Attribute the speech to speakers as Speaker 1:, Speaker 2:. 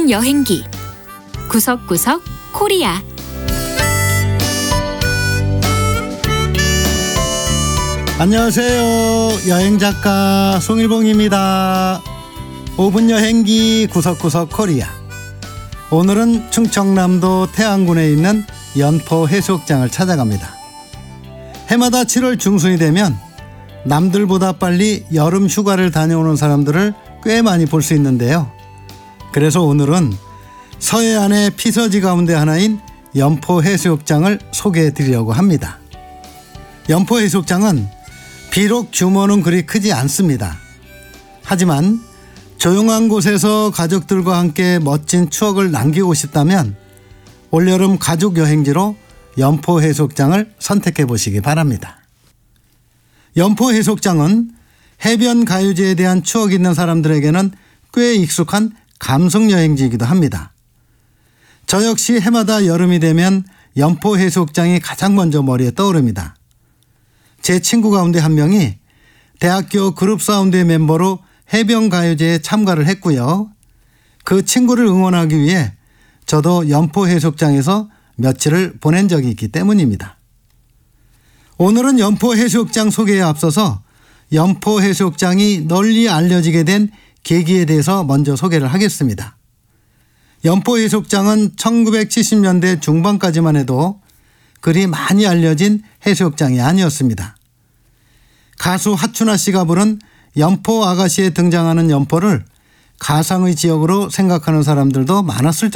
Speaker 1: 여행기 구석구석 코리아.
Speaker 2: 안녕하세요. 여행작가 송일봉입니다. 5분 여행기 구석구석 코리아. 오늘은 충청남도 태안군에 있는 연포 해수욕장을 찾아갑니다. 해마다 7월 중순이 되면 남들보다 빨리 여름 휴가를 다녀오는 사람들을 꽤 많이 볼 수 있는데요. 그래서 오늘은 서해안의 피서지 가운데 하나인 연포 해수욕장을 소개해 드리려고 합니다. 연포 해수욕장은 비록 규모는 그리 크지 않습니다. 하지만 조용한 곳에서 가족들과 함께 멋진 추억을 남기고 싶다면 올여름 가족 여행지로 연포 해수욕장을 선택해 보시기 바랍니다. 연포 해수욕장은 해변 가유지에 대한 추억이 있는 사람들에게는 꽤 익숙한 감성 여행지이기도 합니다. 저 역시 해마다 여름이 되면 연포 해수욕장이 가장 먼저 머리에 떠오릅니다. 제 친구 가운데 한 명이 대학교 그룹 사운드의 멤버로 해변 가요제에 참가를 했고요. 그 친구를 응원하기 위해 저도 연포 해수욕장에서 며칠을 보낸 적이 있기 때문입니다. 오늘은 연포 해수욕장 소개에 앞서서 연포 해수욕장이 널리 알려지게 된 계기에 대해서 먼저 소개를 하겠습니다. 연포 해수욕장은 1970년대 중반까지만 해도 그리 많이 알려진 해수욕장이 아니었습니다. 가수 하춘아 씨가 부른 연포 아가씨에 등장하는 연포를 가상의 지역으로 생각하는 사람들도 많았을